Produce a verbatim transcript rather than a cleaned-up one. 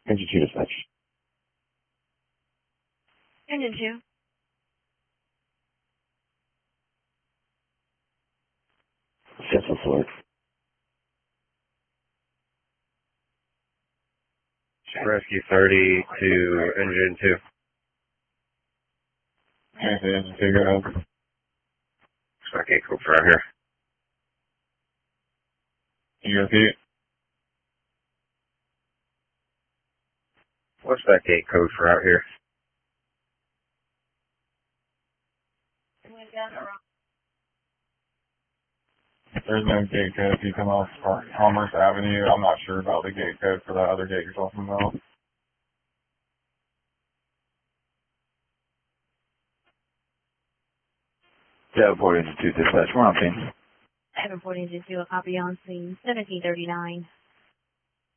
Engine two dispatch. Engine two. Yes, Lord. Rescue thirty to engine two. Okay, engine two, go ahead. Spec eight code for out here. Can you repeat? What's spec eight code for out here? There's no gate code if you come off Commerce Avenue. I'm not sure about the gate code for that other gate you're talking about. Davenport Engine two dispatch, we're on scene. Davenport Engine two, a copy on scene, seventeen thirty-nine.